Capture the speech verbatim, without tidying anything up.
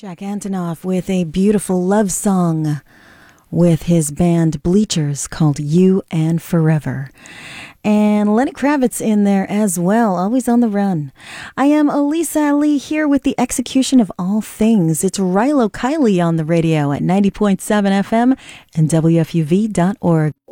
Jack Antonoff with a beautiful love song with his band Bleachers called You and Forever. And Lenny Kravitz in there as well, always on the run. I am Elisa Ali here with the execution of all things. It's Rilo Kiley on the radio at ninety point seven F M and W F U V dot org.